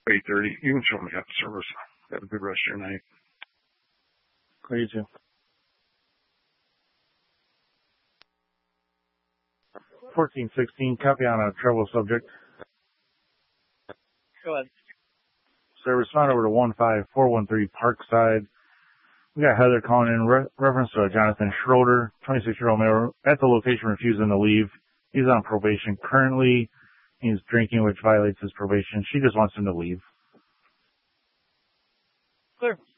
8:30. You can show me up service. Have a good rest of your night. You too. 1416, copy on a trouble subject. Go ahead. So respond over to 15413 Parkside. We got Heather calling in reference to Jonathan Schroeder, 26-year-old male, at the location refusing to leave. He's on probation currently. He's drinking, which violates his probation. She just wants him to leave. Clear.